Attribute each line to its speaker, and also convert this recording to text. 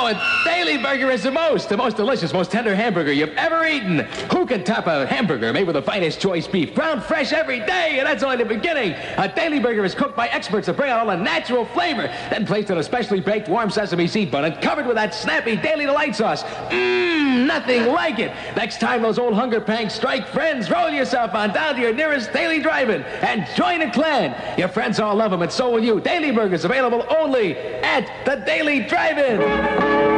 Speaker 1: Oh, a Daily Burger is the most delicious, most tender hamburger you've ever eaten. Who can top a hamburger made with the finest choice beef, ground fresh every day? And that's only the beginning. A Daily Burger is cooked by experts that bring out all the natural flavor, then placed in a specially baked warm sesame seed bun and covered with that snappy Daily Delight sauce. Nothing like it. Next time those old hunger pangs strike, friends, roll yourself on down to your nearest Daily Drive-In and join a clan. Your friends all love them, and so will you. Daily Burgers available only at the Daily Drive-In.